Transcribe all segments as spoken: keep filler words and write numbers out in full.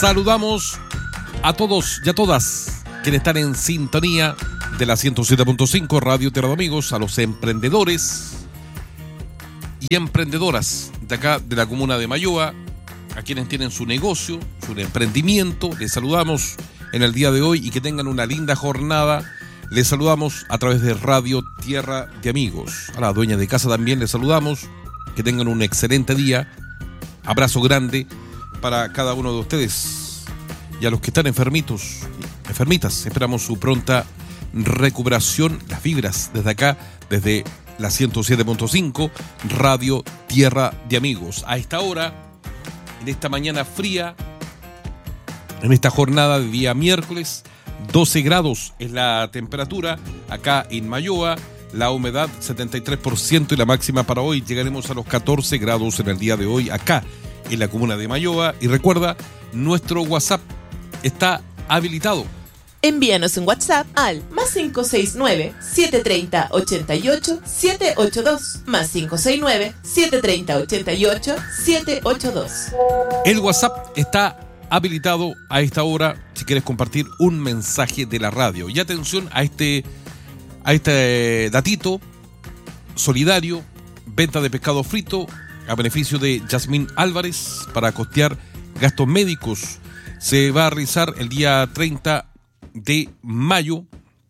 Saludamos a todos y a todas quienes están en sintonía de la ciento siete punto cinco Radio Tierra de Amigos, a los emprendedores y emprendedoras de acá de la comuna de Mayoa, a quienes tienen su negocio, su emprendimiento. Les saludamos en el día de hoy y que tengan una linda jornada. Les saludamos a través de Radio Tierra de Amigos. A la dueña de casa también les saludamos. Que tengan un excelente día. Abrazo grande para cada uno de ustedes. Y a los que están enfermitos, enfermitas, esperamos su pronta recuperación. Las vibras desde acá, desde la ciento siete punto cinco Radio Tierra de Amigos. A esta hora, en esta mañana fría, en esta jornada de día miércoles, doce grados es la temperatura acá en Mayoa, la humedad setenta y tres por ciento y la máxima para hoy llegaremos a los catorce grados en el día de hoy acá en la comuna de Mayoa. Y recuerda, nuestro WhatsApp está habilitado. Envíanos un WhatsApp al más cinco seis nueve, siete tres cero, ocho ocho, siete ocho dos, más cinco seis nueve, siete tres cero, ocho ocho, siete ocho dos. El WhatsApp está habilitado a esta hora si quieres compartir un mensaje de la radio. Y atención a este, a este datito solidario, venta de pescado frito a beneficio de Yasmín Álvarez para costear gastos médicos. Se va a realizar el día treinta de mayo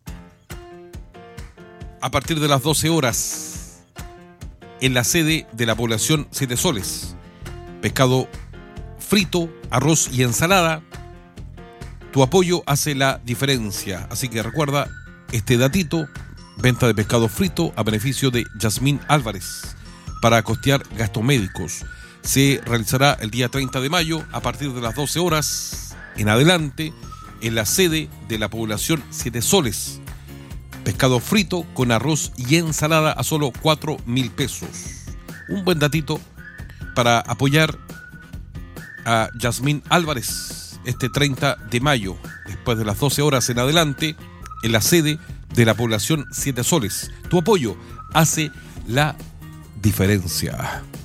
a partir de las doce horas en la sede de la población Siete Soles. Pescado frito, arroz y ensalada. Tu apoyo hace la diferencia. Así que recuerda este datito, venta de pescado frito a beneficio de Yasmín Álvarez para costear gastos médicos. Se realizará el día treinta de mayo a partir de las doce horas en adelante en la sede de la población Siete Soles. Pescado frito con arroz y ensalada a solo cuatro mil pesos. Un buen datito para apoyar a Yasmín Álvarez este treinta de mayo, después de las doce horas en adelante, en la sede de la población Siete Soles. Tu apoyo hace la diferencia.